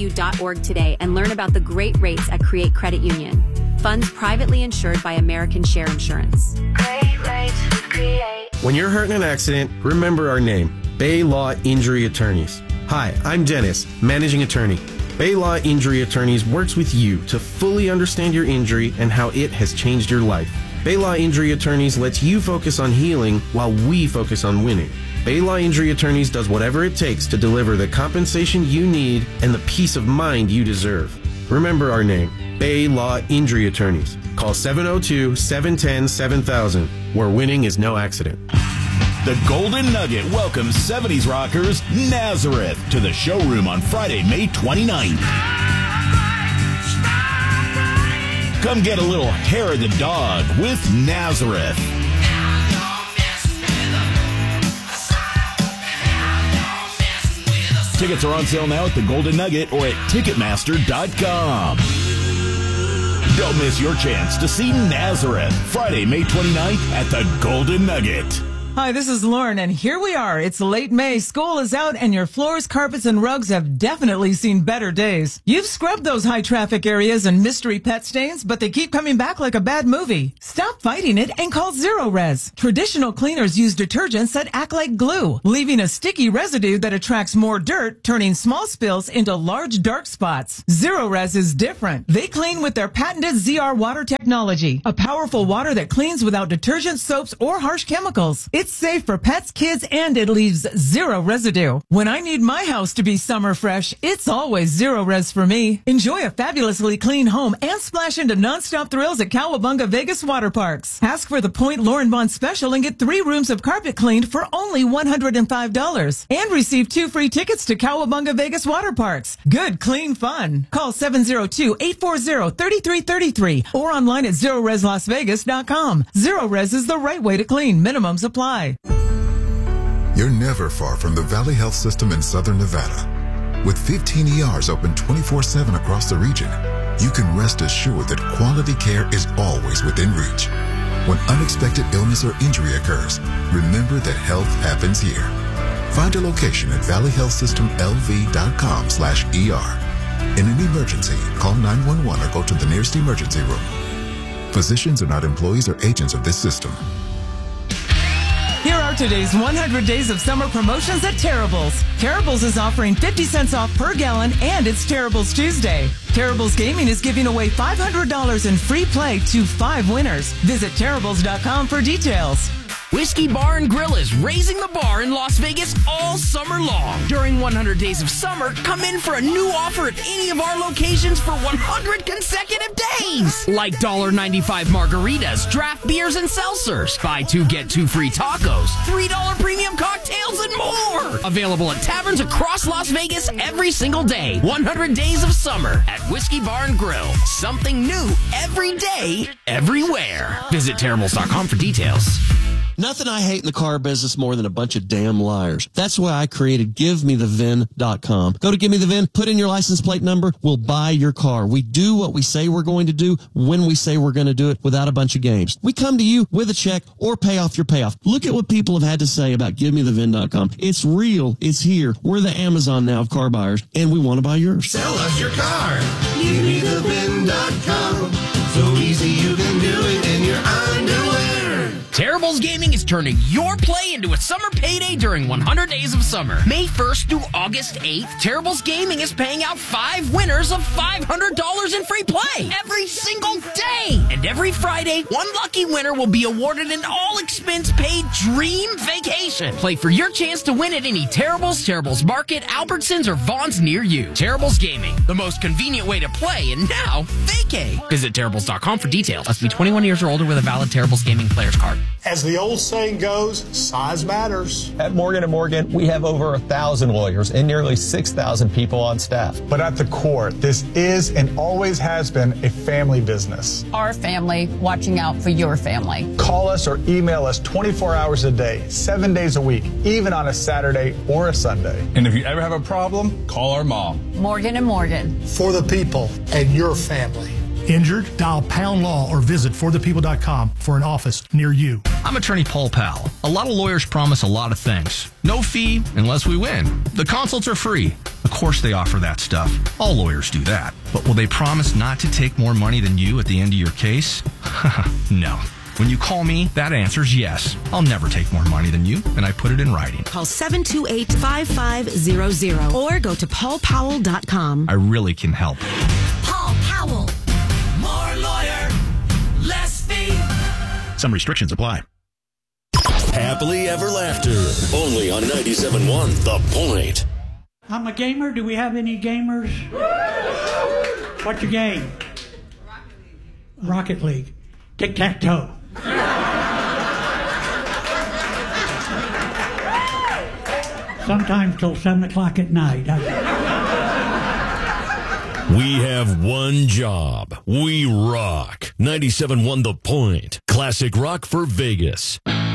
createcreditu.org today and learn about the great rates at Create Credit Union. Funds privately insured by American Share Insurance. Great rates with Create. When you're hurt in an accident, remember our name, Bay Law Injury Attorneys. Hi, I'm Dennis, Managing Attorney. Bay Law Injury Attorneys works with you to fully understand your injury and how it has changed your life. Bay Law Injury Attorneys lets you focus on healing while we focus on winning. Bay Law Injury Attorneys does whatever it takes to deliver the compensation you need and the peace of mind you deserve. Remember our name, Bay Law Injury Attorneys. Call 702-710-7000, where winning is no accident. The Golden Nugget welcomes 70s rockers Nazareth to the showroom on Friday, May 29th. Come get a little hair of the dog with Nazareth. Tickets are on sale now at the Golden Nugget or at Ticketmaster.com. Don't miss your chance to see Nazareth Friday, May 29th at the Golden Nugget. Hi, this is Lauren, and here we are. It's late May. School is out, and your floors, carpets, and rugs have definitely seen better days. You've scrubbed those high-traffic areas and mystery pet stains, but they keep coming back like a bad movie. Stop fighting it and call Zero-Res. Traditional cleaners use detergents that act like glue, leaving a sticky residue that attracts more dirt, turning small spills into large dark spots. Zero-Res is different. They clean with their patented ZR water technology, a powerful water that cleans without detergent, soaps, or harsh chemicals. It's safe for pets, kids, and it leaves zero residue. When I need my house to be summer fresh, it's always Zero-Res for me. Enjoy a fabulously clean home and splash into nonstop thrills at Cowabunga Vegas Water Parks. Ask for the Point Lauren Vaughn special and get 3 rooms of carpet cleaned for only $105. And receive 2 free tickets to Cowabunga Vegas Water Parks. Good, clean fun. Call 702-840-3333 or online at ZeroResLasVegas.com. Zero-Res is the right way to clean. Minimums apply. You're never far from the Valley Health System in Southern Nevada. With 15 ERs open 24/7 across the region, you can rest assured that quality care is always within reach. When unexpected illness or injury occurs, remember that health happens here. Find a location at valleyhealthsystemlv.com/ER. In an emergency, call 911 or go to the nearest emergency room. Physicians are not employees or agents of this system. Here are today's 100 Days of Summer promotions at Terrible's. Terrible's is offering 50 cents off per gallon, and it's Terrible's Tuesday. Terrible's Gaming is giving away $500 in free play to 5 winners. Visit Terrible's.com for details. Whiskey Bar and Grill is raising the bar in Las Vegas all summer long. During 100 Days of Summer, come in for a new offer at any of our locations for 100 consecutive days. Like $1.95 margaritas, draft beers, and seltzers. Buy 2, get 2 free tacos, $3 premium cocktails, and more. Available at taverns across Las Vegas every single day. 100 Days of Summer at Whiskey Bar and Grill. Something new every day, everywhere. Visit Terribles.com for details. Nothing I hate in the car business more than a bunch of damn liars. That's why I created GiveMeTheVIN.com. Go to Give Me the VIN, put in your license plate number, we'll buy your car. We do what we say we're going to do when we say we're going to do it without a bunch of games. We come to you with a check or pay off your payoff. Look at what people have had to say about GiveMeTheVIN.com. It's real. It's here. We're the Amazon now of car buyers, and we want to buy yours. Sell us your car. GiveMeTheVIN.com. So easy you can do it in your underwear. Terribles Gaming is turning your play into a summer payday during 100 Days of Summer. May 1st through August 8th, Terribles Gaming is paying out 5 winners of $500 in free play every single day. And every Friday, 1 lucky winner will be awarded an all-expense-paid dream vacation. Play for your chance to win at any Terribles, Terribles Market, Albertsons, or Vaughn's near you. Terribles Gaming, the most convenient way to play and now vacate. Visit Terribles.com for details. Must be 21 years or older with a valid Terribles Gaming player's card. As the old saying goes, size matters. At Morgan & Morgan, we have over 1,000 lawyers and nearly 6,000 people on staff. But at the core, this is and always has been a family business. Our family watching out for your family. Call us or email us 24 hours a day, 7 days a week, even on a Saturday or a Sunday. And if you ever have a problem, call our mom. Morgan & Morgan. For the people and your family. Injured? Dial Pound Law or visit forthepeople.com for an office near you. I'm attorney Paul Powell. A lot of lawyers promise a lot of things. No fee unless we win. The consults are free. Of course they offer that stuff. All lawyers do that. But will they promise not to take more money than you at the end of your case? No. When you call me, that answer's yes. I'll never take more money than you, and I put it in writing. Call 728-5500 or go to paulpowell.com. I really can help. Paul Powell. More lawyer, less fee. Some restrictions apply. Happily Ever Laughter. Only on 97.1 The Point. I'm a gamer. Do we have any gamers? What's your game? Rocket League. Tic-tac-toe. Sometimes till 7 o'clock at night. We have one job. We rock. 97.1 The Point. Classic rock for Vegas.